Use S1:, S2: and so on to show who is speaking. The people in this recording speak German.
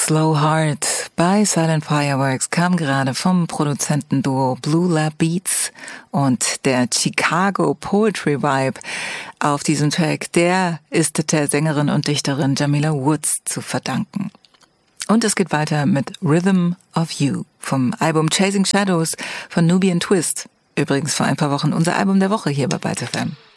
S1: Slow Heart bei Silent Fireworks kam gerade vom Produzentenduo Blue Lab Beats, und der Chicago Poetry Vibe auf diesem Track, der ist der Sängerin und Dichterin Jamila Woods zu verdanken. Und es geht weiter mit Rhythm of You vom Album Chasing Shadows von Nubian Twist. Übrigens vor ein paar Wochen unser Album der Woche hier bei Bytes FM.